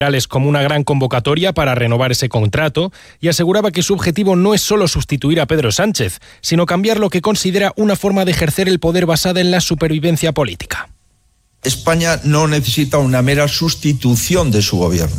como una gran convocatoria para renovar ese contrato y aseguraba que su objetivo no es solo sustituir a Pedro Sánchez, sino cambiar lo que considera una forma de ejercer el poder basada en la supervivencia política. España no necesita una mera sustitución de su gobierno.